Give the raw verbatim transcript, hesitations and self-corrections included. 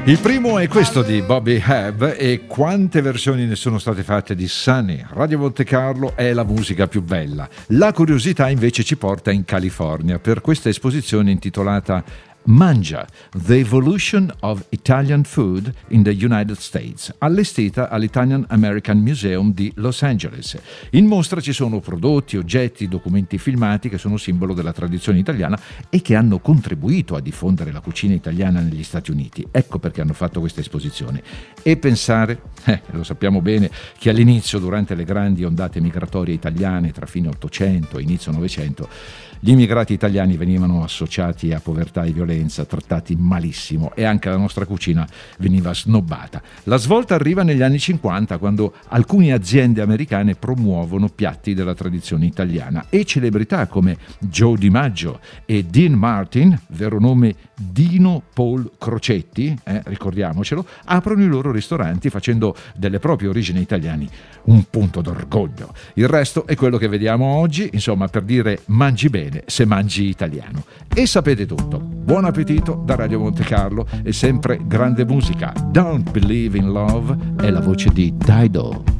Il primo è questo di Bobby Hebb, e quante versioni ne sono state fatte di Sunny. Radio Monte Carlo è la musica più bella. La curiosità invece ci porta in California per questa esposizione intitolata Mangia, The Evolution of Italian Food in the United States, allestita all'Italian American Museum di Los Angeles. In mostra ci sono prodotti, oggetti, documenti filmati che sono simbolo della tradizione italiana e che hanno contribuito a diffondere la cucina italiana negli Stati Uniti. Ecco perché hanno fatto questa esposizione. E pensare, eh, lo sappiamo bene, che all'inizio, durante le grandi ondate migratorie italiane tra fine Ottocento e inizio Novecento, gli immigrati italiani venivano associati a povertà e violenza, trattati malissimo, e anche la nostra cucina veniva snobbata. La svolta arriva negli anni cinquanta, quando alcune aziende americane promuovono piatti della tradizione italiana e celebrità come Joe DiMaggio e Dean Martin, vero nome Dino Paul Crocetti, eh, ricordiamocelo, aprono i loro ristoranti facendo delle proprie origini italiane un punto d'orgoglio. Il resto è quello che vediamo oggi, insomma, per dire mangi bene se mangi italiano. E sapete tutto. Buon appetito da Radio Monte Carlo e sempre grande musica. Don't Believe in Love è la voce di Dido.